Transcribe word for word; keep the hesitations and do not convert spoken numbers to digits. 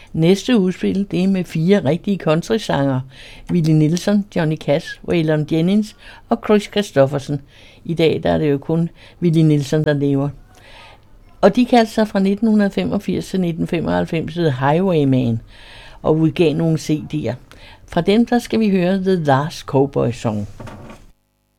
Næste udspil, det er med fire rigtige countrysanger. Willie Nelson, Johnny Cash, Waylon Jennings og Kris Kristofferson. I dag der er det jo kun Willie Nelson, der lever. Og de kaldte sig fra nitten femogfirs til nitten femoghalvfems The Highwayman og udgav nogle C D'er. Fra dem der skal vi høre The Last Cowboy Song.